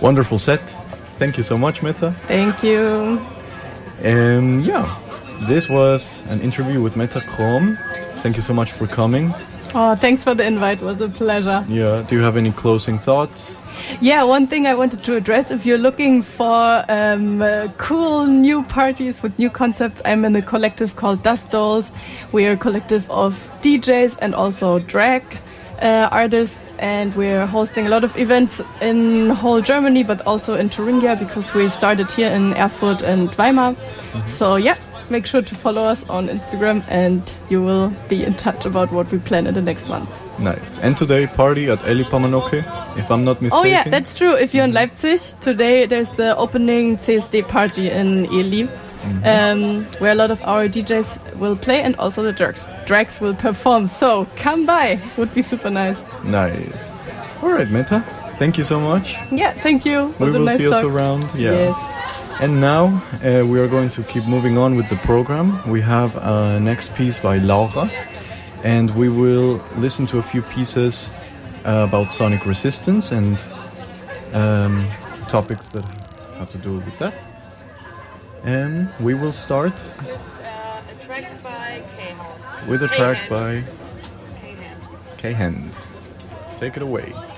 Wonderful set. Thank you so much, Meta. Thank you. This was an interview with Meta Krom. Thank you so much for coming. Oh, thanks for the invite. It was a pleasure. Yeah. Do you have any closing thoughts? Yeah, one thing I wanted to address, if you're looking for cool new parties with new concepts, I'm in a collective called Dust Dolls. We are a collective of DJs and also drag artists, and we're hosting a lot of events in whole Germany, but also in Thuringia, because we started here in Erfurt and Weimar. So yeah, make sure to follow us on Instagram and you will be in touch about what we plan in the next months. Nice. And today party at Eli Pamanoke, if I'm not mistaken. Oh yeah, that's true. If you're in Leipzig, today there's the opening CSD party in Eli, where a lot of our DJs will play and also the drags will perform. So come by, would be super nice. Nice. All right, Meta. Thank you so much. Yeah, thank you. It was we a will nice see talk. us around. Yeah. Yes. And now we are going to keep moving on with the program. We have a next piece by Laura, and we will listen to a few pieces about sonic resistance and topics that have to do with that. And we will start It's a track by with a track by K-Hand. K-Hand. Take it away.